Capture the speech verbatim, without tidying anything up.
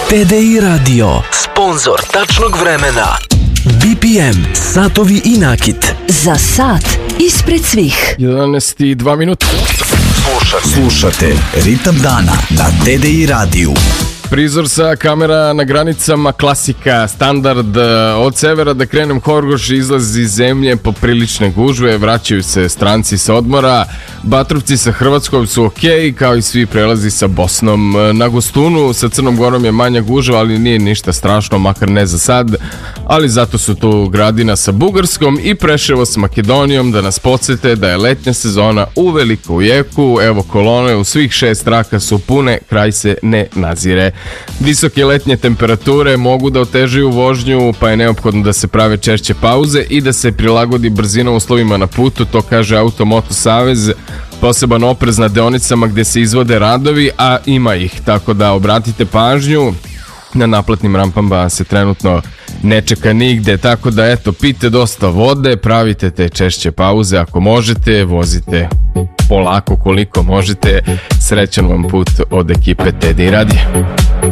T D I Radio, sponzor tačnog vremena. B P M, satovi i nakit. Za sat ispred svih. jedanaest i dva minuta. Slušate. Slušate Ritam dana na T D I radiju. Prizor sa kamera na granicama, klasika, standard. Od severa da krenem, Horgoš izlazi iz zemlje, poprilične gužve, vraćaju se stranci sa odmora, Batrovci sa Hrvatskom su ok, kao i svi prelazi sa Bosnom. Na Gostunu sa Crnom Gorom je manja gužva, ali nije ništa strašno, makar ne za sad, ali zato su tu Gradina sa Bugarskom i Preševo s Makedonijom da nas podsjete da je letnja sezona uveliko u jeku. Evo, kolone u svih šest traka su pune, kraj se ne nazire. Visoke letnje temperature mogu da otežaju vožnju, pa je neophodno da se prave češće pauze i da se prilagodi brzina uslovima na putu, to kaže Automoto Savez. Poseban oprez na deonicama gdje se izvode radovi, a ima ih, tako da obratite pažnju. Na naplatnim rampama se trenutno ne čeka nigde, tako da eto, pijte dosta vode, pravite te češće pauze ako možete, vozite polako koliko možete. Srećan vam put od ekipe T D I radija.